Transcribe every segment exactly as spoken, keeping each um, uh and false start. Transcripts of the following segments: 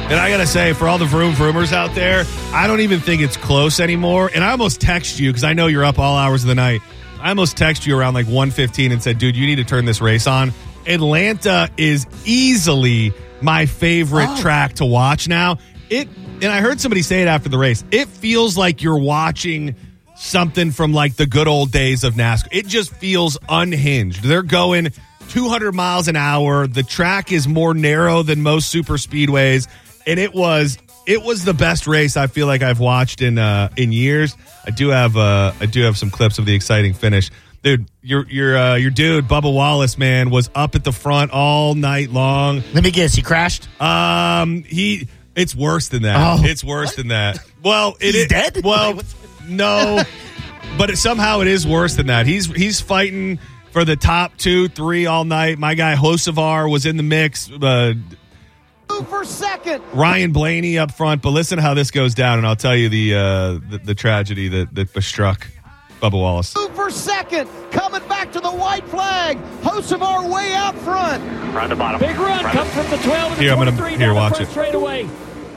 And I got to say, for all the vroom vroomers out there, I don't even think it's close anymore. And I almost text you, because I know you're up all hours of the night. I almost text you around like one fifteen and said, dude, you need to turn this race on. Atlanta is easily my favorite oh. track to watch now. It, and I heard somebody say it after the race. It feels like you're watching something from like the good old days of NASCAR. It just feels unhinged. They're going two hundred miles an hour. The track is more narrow than most super speedways. And it was it was the best race I feel like I've watched in uh, in years. I do have uh, I do have some clips of the exciting finish, dude. Your your uh, your dude Bubba Wallace, man, was up at the front all night long. Let me guess, he crashed. Um, he it's worse than that. Oh. It's worse What? than that. Well, it He's is dead? Well, Wait, no, but it, somehow it is worse than that. He's he's fighting for the top two, three all night. My guy Hocevar was in the mix. Uh, For second. Ryan Blaney up front, but listen to how this goes down, and I'll tell you the uh, the, the tragedy that, that bestruck Bubba Wallace. For second, coming back to the white flag. Hocevar way out front. Around the bottom. Big run Right comes from the twelve and Here, the I'm gonna- twenty-three here, down watch the front it. straightaway.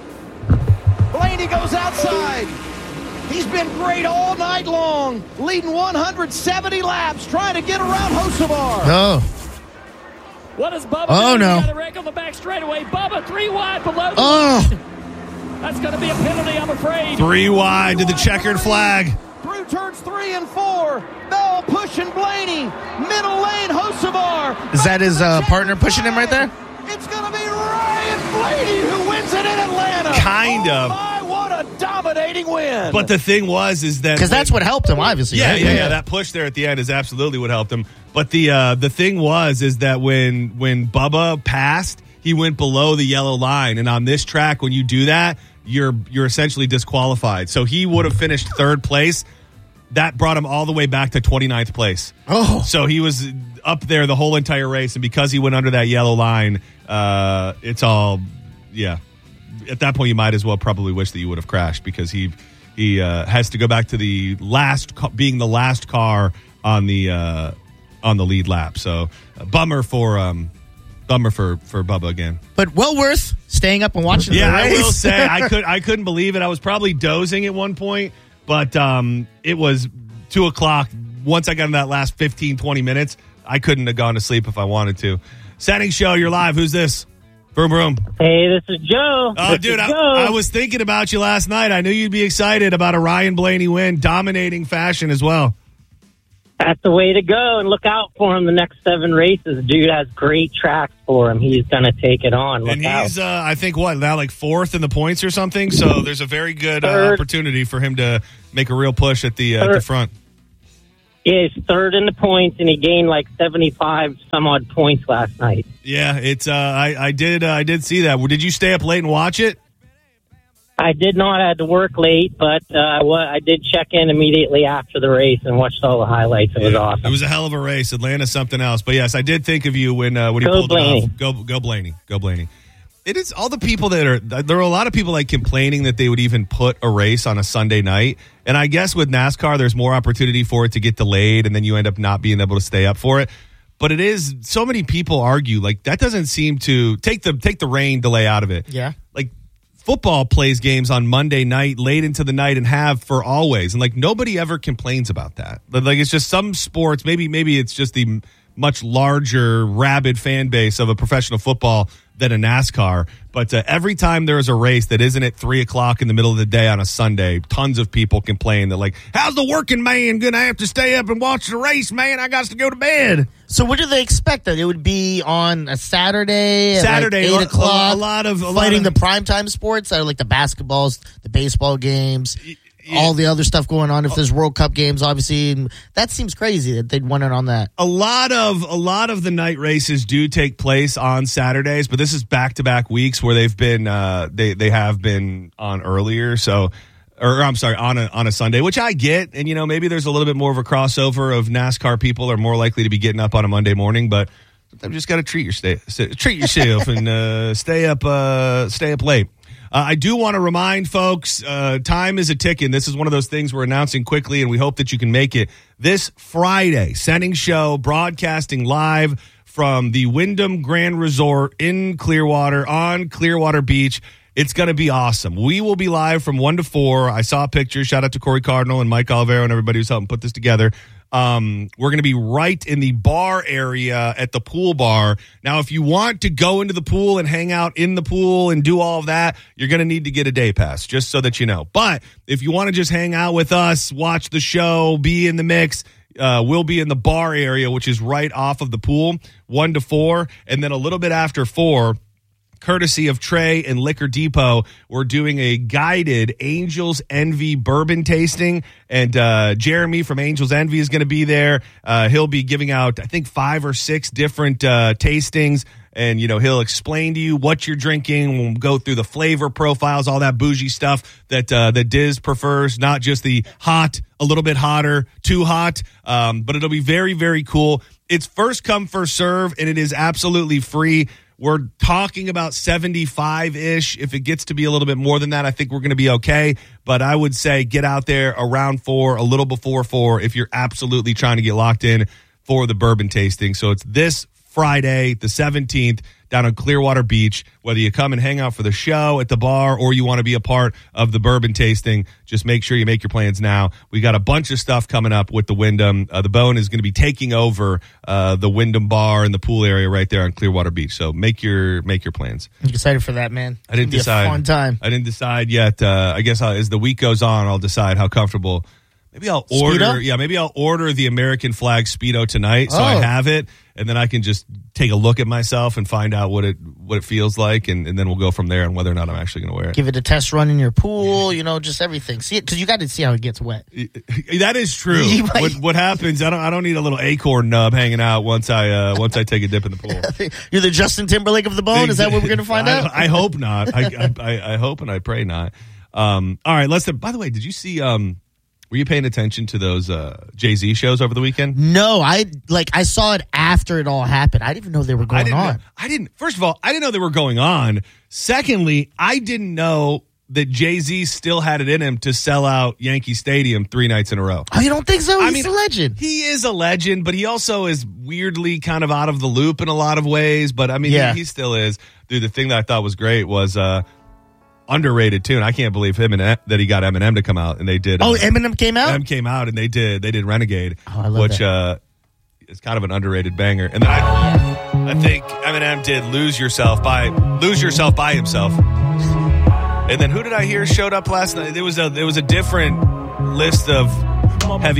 Blaney goes outside. He's been great all night long, leading one hundred seventy laps, trying to get around Hocevar. Oh. What does Bubba Oh, do? no. He got a wreck on the back straightaway. Bubba three wide below the Oh. line. That's going to be a penalty, I'm afraid. Three wide to the checkered flag. Through turns three and four. Bell pushing Blaney. Middle lane, Hocevar. Is that his uh, partner pushing him right there? It's going to be Ryan Blaney who wins it in Atlanta. Kind oh of. My, what a dominating win. But the thing was, is that Because that's what helped him, obviously. Yeah, right? yeah, yeah. That push there at the end is absolutely what helped him. But the uh, the thing was, is that when when Bubba passed, he went below the yellow line, and on this track, when you do that, you're you're essentially disqualified. So he would have finished third place. That brought him all the way back to twenty-ninth place. Oh. So he was up there the whole entire race, and because he went under that yellow line, uh, it's all, yeah. At that point, you might as well probably wish that you would have crashed, because he he uh, has to go back to the last, ca- being the last car on the uh, on the lead lap. So uh, bummer for um, bummer for for Bubba again. But well worth staying up and watching Yeah, the race. I will say I could I couldn't believe it. I was probably dozing at one point, but um, it was two o'clock. Once I got in that last fifteen, twenty minutes, I couldn't have gone to sleep if I wanted to. Setting show, you're live. Who's this? Boom, boom. Hey, this is Joe. Oh, this dude, is I, Joe. I was thinking about you last night. I knew you'd be excited about a Ryan Blaney win, dominating fashion as well. That's the way to go, and look out for him the next seven races. Dude has great tracks for him. He's going to take it on. Look And out. he's, uh, I think, what, now like fourth in the points or something? So there's a very good uh, Third. opportunity for him to make a real push at the, uh, at the Third. front. Yeah, he's third in the points, and he gained like seventy-five some odd points last night. Yeah, it's. Uh, I, I did. Uh, I did see that. Did you stay up late and watch it? I did not have to work late, but uh, what I did check in immediately after the race and watched all the highlights. It was Yeah, awesome. It was a hell of a race. Atlanta's something else. But yes, I did think of you when uh, when he Go pulled Blaney. it off. Go, go Blaney. Go Blaney. It is all the people that are. There are a lot of people like complaining that they would even put a race on a Sunday night. And I guess with NASCAR, there's more opportunity for it to get delayed, and then you end up not being able to stay up for it. But it is, so many people argue like that doesn't seem to take the take the rain delay out of it. Yeah. Like football plays games on Monday night, late into the night, and have for always. And like nobody ever complains about that. But like it's just some sports. Maybe maybe it's just the much larger, rabid fan base of a professional football than a NASCAR. But uh, every time there is a race that isn't at three o'clock in the middle of the day on a Sunday, tons of people complain that like, how's the working man going to have to stay up and watch the race, man? I got to go to bed. So what do they expect? That it would be on a Saturday at Saturday, like a- eight o'clock? a lot of- a lot fighting of- the primetime sports that are like the basketballs, the baseball games, all the other stuff going on. If there's World Cup games, obviously, and that seems crazy that they'd want it on that. A lot of a lot of the night races do take place on Saturdays, but this is back to back weeks where they've been uh, they they have been on earlier. So, or I'm sorry, on a on a Sunday, which I get, and you know maybe there's a little bit more of a crossover of NASCAR people are more likely to be getting up on a Monday morning, but sometimes you just got to treat your stay, treat yourself and uh, stay up uh, stay up late. Uh, I do want to remind folks, uh, time is a ticking. This is one of those things we're announcing quickly, and we hope that you can make it. This Friday, Setting Show, broadcasting live from the Wyndham Grand Resort in Clearwater on Clearwater Beach. It's going to be awesome. We will be live from one to four. I saw pictures. Shout out to Corey Cardinal and Mike Olivero and everybody who's helping put this together. Um, we're going to be right in the bar area at the pool bar. Now, if you want to go into the pool and hang out in the pool and do all of that, you're going to need to get a day pass, just so that you know. But if you want to just hang out with us, watch the show, be in the mix, uh, we'll be in the bar area, which is right off of the pool, one to four. And then a little bit after four, courtesy of Trey and Liquor Depot, we're doing a guided Angels Envy bourbon tasting, and uh, Jeremy from Angels Envy is going to be there. Uh, he'll be giving out, I think, five or six different uh, tastings, and you know he'll explain to you what you're drinking. We'll go through the flavor profiles, all that bougie stuff that uh, that Diz prefers, not just the hot, a little bit hotter, too hot, um, but it'll be very, very cool. It's first come, first serve, and it is absolutely free. We're talking about seventy-five-ish. If it gets to be a little bit more than that, I think we're going to be okay. But I would say get out there around four, a little before four, if you're absolutely trying to get locked in for the bourbon tasting. So it's this Friday, the seventeenth, down on Clearwater Beach. Whether you come and hang out for the show at the bar or you want to be a part of the bourbon tasting, just make sure you make your plans now. We got a bunch of stuff coming up with the Wyndham. Uh, the Bone is going to be taking over uh, the Wyndham bar and the pool area right there on Clearwater Beach. So make your make your plans. I'm excited for that, man. I didn't It'll be decide. A fun time. I didn't decide yet. Uh, I guess I'll, as the week goes on, I'll decide how comfortable. Maybe I'll order. Speedo? Yeah, maybe I'll order the American flag Speedo tonight, so Oh. I have it, and then I can just take a look at myself and find out what it what it feels like, and, and then we'll go from there on whether or not I'm actually going to wear it. Give it a test run in your pool, you know, just everything. See it, because you got to see how it gets wet. That is true. You might- What, what happens? I don't. I don't need a little acorn nub hanging out once I uh, once I take a dip in the pool. You're the Justin Timberlake of the Bone? Is that what we're going to find I, out? I hope not. I, I I hope and I pray not. Um, all right, let's. By the way, did you see? Um, were you paying attention to those uh, Jay-Z shows over the weekend? No, I like I saw it after it all happened. I didn't even know they were I going didn't on. know, I didn't. First of all, I didn't know they were going on. Secondly, I didn't know that Jay-Z still had it in him to sell out Yankee Stadium three nights in a row. Oh, you don't think so? I He's mean, a legend. He is a legend, but he also is weirdly kind of out of the loop in a lot of ways. But I mean, Yeah. he, he still is. Dude, the thing that I thought was great was uh, underrated too, and I can't believe him and that he got Eminem to come out and they did. Oh, uh, Eminem came out? Em came out and they did they did Renegade, Oh, I love which that. uh, is kind of an underrated banger. And then I, I think Eminem did Lose Yourself by Lose Yourself by himself. And then who did I hear showed up last night? There was a there was a different list of heavy